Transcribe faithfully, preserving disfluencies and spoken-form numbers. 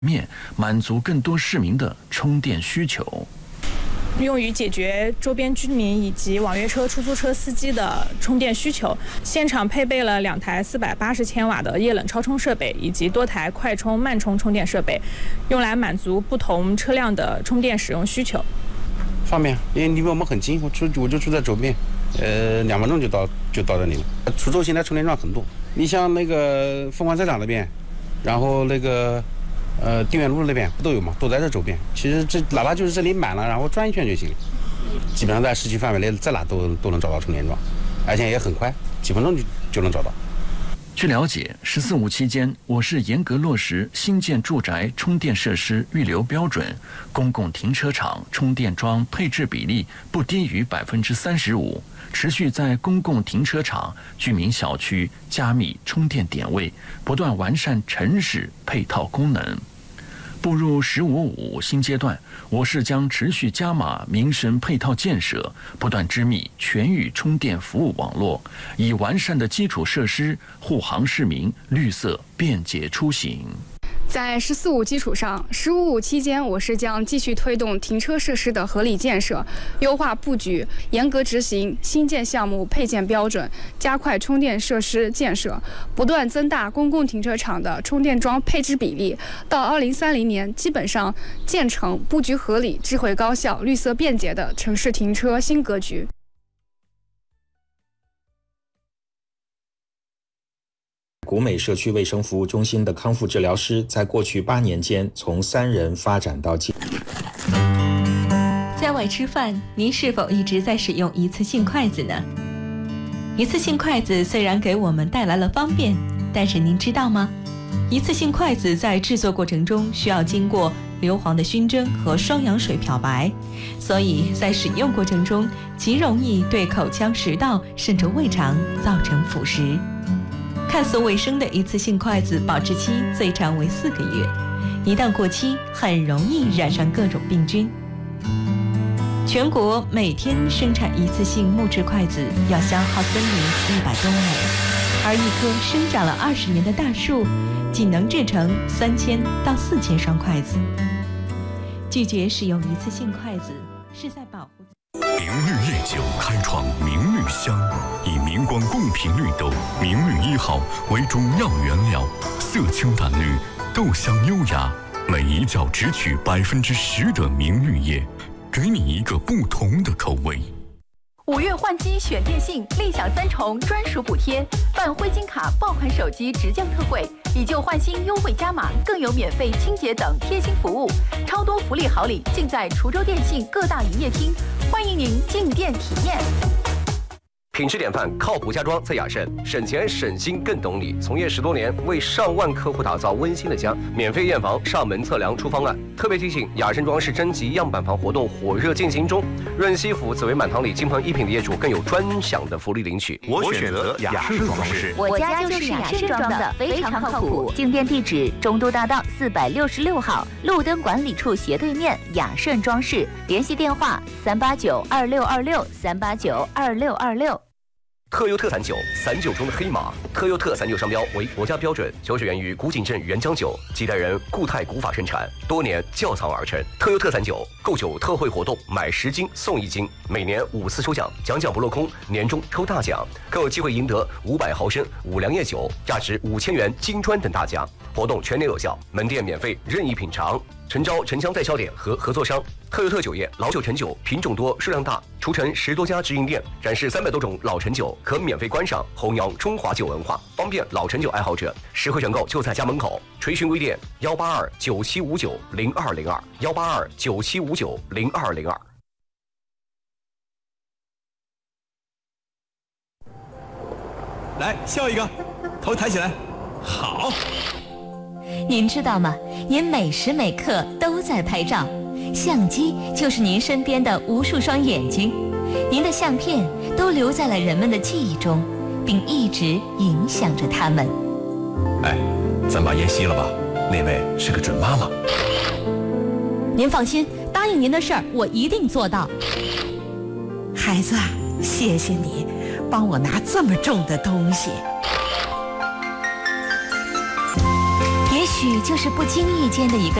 面，满足更多市民的充电需求。 用于解决周边居民以及网约车、出租车司机的充电需求。现场配备了两台四百八十千瓦的液冷超充设备，以及多台快充、慢充充电设备，用来满足不同车辆的充电使用需求。 方便，因为离我们很近，我住我就住在周边，呃，两分钟就到就到这里了。滁州现在充电桩很多，你像那个凤凰赛场那边，然后那个。呃，定远路那边都有嘛，都在这周边。其实这哪怕就是这里满了，然后转一圈就行了。基本上在市区范围内，在哪都都能找到充电桩，而且也很快，几分钟就就能找到。 据了解，十四五期间，我市严格落实新建住宅充电设施预留标准，公共停车场充电桩配置比例不低于百分之三十五，持续在公共停车场、居民小区加密充电点位，不断完善城市配套功能。步入“十五五”新阶段，我市将持续加码民生配套建设，不断织密全域充电服务网络，以完善的基础设施护航市民绿色便捷出行。 在“十四五”基础上，“十五五”期间，我市将继续推动停车设施的合理建设，优化布局，严格执行新建项目配建标准，加快充电设施建设，不断增大公共停车场的充电桩配置比例。到二零三零年，基本上建成布局合理、智慧高效、绿色便捷的城市停车新格局。 古美社区卫生服务中心的康复治疗师，在过去八年间从三人发展到几。 在外吃饭，您是否一直在使用一次性筷子呢？一次性筷子虽然给我们带来了方便，但是您知道吗？一次性筷子在制作过程中需要经过硫磺的熏蒸和双氧水漂白，所以在使用过程中极容易对口腔、食道甚至胃肠造成腐蚀。看似卫生的一次性筷子保质期最长为四个月，一旦过期，很容易染上各种病菌。全国每天生产一次性木质筷子要消耗森林一百多亩，而一棵生长了二十年的大树，仅能制成三千到四千双筷子。拒绝使用一次性筷子，是在保护。 明绿夜酒开创明绿香，以明光贡品绿豆明绿一号为主要原料，色清淡绿，豆香优雅，每一角只取百分之十的明绿叶，给你一个不同的口味。 五月换机选电信，立享三重专属补贴，办灰金卡爆款手机直降特惠，以旧换新优惠加码，更有免费清洁等贴心服务，超多福利好礼尽在滁州电信各大营业厅，欢迎您进店体验。 品质典范，靠谱家装在雅盛，省钱省心更懂你。从业十多年，为上万客户打造温馨的家，免费验房、上门测量出方案。特别提醒，雅盛装饰征集样板房活动火热进行中，润西府紫薇满堂里金鹏一品的业主更有专享的福利领取。 我选择雅盛装饰， 我家就是雅盛装的，非常靠谱。进店地址：中都大道四百六十六号，路灯管理处斜对面，雅盛装饰。联系电话：三八九二六二六三八九二六二六。 特优特散酒，散酒中的黑马。特优特散酒商标为国家标准，酒水源于古井镇原浆酒，几代人固态古法生产，多年窖藏而成。特优特散酒购酒特惠活动，买十斤送一斤，每年五次抽奖，奖奖不落空，年终抽大奖，更有机会赢得五百毫升五粮液酒，价值五千元金砖等大奖。活动全年有效，门店免费任意品尝。诚招城乡代销点和合作商。特优特酒业老酒陈酒品种多数量大，除城十多家直营店，展示三百多种老陈酒，可免费观赏，弘扬中华酒文化，方便老陈酒爱好者。实惠选购就在家门口。垂询微店幺八二九七五九零二零二幺八二九七五九零二零二。 来笑一个，头抬起来，好。 您知道吗？您每时每刻都在拍照，相机就是您身边的无数双眼睛，您的相片都留在了人们的记忆中，并一直影响着他们。 哎，咱把烟熄了吧，那位是个准妈妈。 您放心，答应您的事儿我一定做到。 孩子，谢谢你帮我拿这么重的东西。 也许许就是不经意间的一个